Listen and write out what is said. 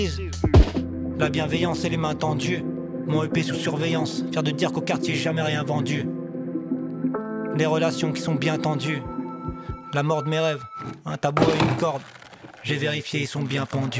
La bienveillance et les mains tendues. Mon EP sous surveillance, fier de dire qu'au quartier jamais rien vendu. Des relations qui sont bien tendues. La mort de mes rêves, un tabou et une corde. J'ai vérifié, ils sont bien pendus.